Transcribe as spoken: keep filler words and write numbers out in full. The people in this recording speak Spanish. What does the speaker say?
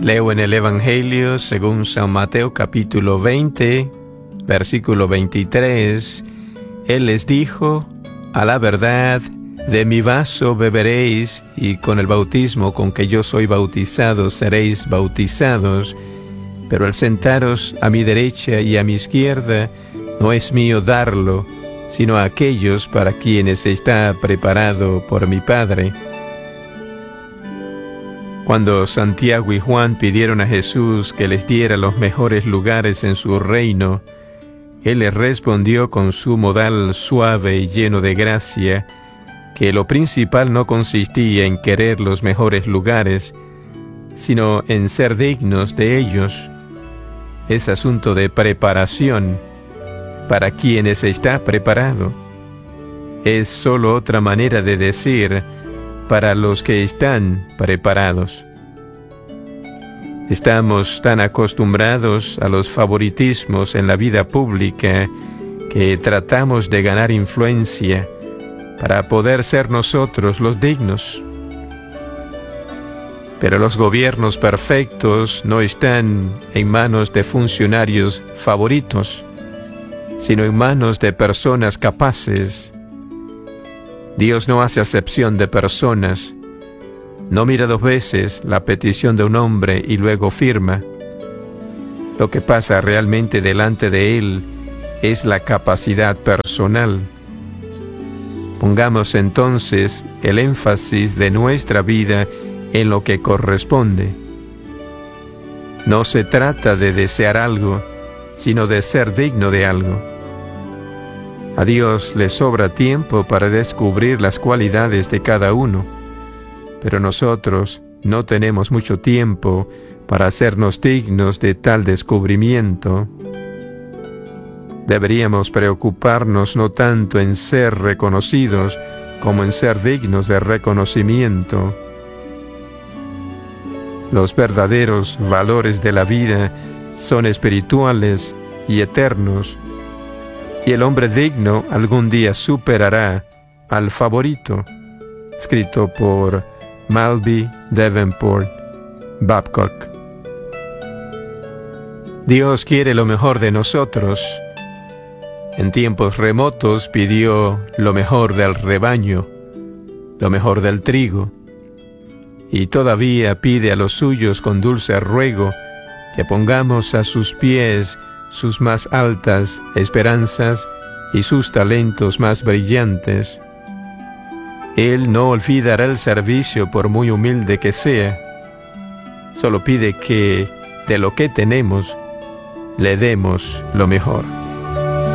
Leo en el Evangelio según San Mateo capítulo veinte, versículo veintitrés. Él les dijo: a la verdad, de mi vaso beberéis, y con el bautismo con que yo soy bautizado seréis bautizados, pero al sentaros a mi derecha y a mi izquierda, no es mío darlo, sino a aquellos para quienes está preparado por mi Padre. Cuando Santiago y Juan pidieron a Jesús que les diera los mejores lugares en su reino, Él les respondió con su modal suave y lleno de gracia, que lo principal no consistía en querer los mejores lugares, sino en ser dignos de ellos. Es asunto de preparación para quienes está preparado. Es solo otra manera de decir para los que están preparados. Estamos tan acostumbrados a los favoritismos en la vida pública que tratamos de ganar influencia para poder ser nosotros los dignos. Pero los gobiernos perfectos no están en manos de funcionarios favoritos, sino en manos de personas capaces. Dios no hace acepción de personas. No mira dos veces la petición de un hombre y luego firma. Lo que pasa realmente delante de Él es la capacidad personal. Pongamos entonces el énfasis de nuestra vida en lo que corresponde. No se trata de desear algo, sino de ser digno de algo. A Dios le sobra tiempo para descubrir las cualidades de cada uno, pero nosotros no tenemos mucho tiempo para hacernos dignos de tal descubrimiento. Deberíamos preocuparnos no tanto en ser reconocidos como en ser dignos de reconocimiento. Los verdaderos valores de la vida son espirituales y eternos, y el hombre digno algún día superará al favorito. Escrito por Malby Davenport Babcock. Dios quiere lo mejor de nosotros. En tiempos remotos pidió lo mejor del rebaño, lo mejor del trigo, y todavía pide a los suyos con dulce ruego que pongamos a sus pies sus más altas esperanzas y sus talentos más brillantes. Él no olvidará el servicio por muy humilde que sea. Solo pide que, de lo que tenemos, le demos lo mejor.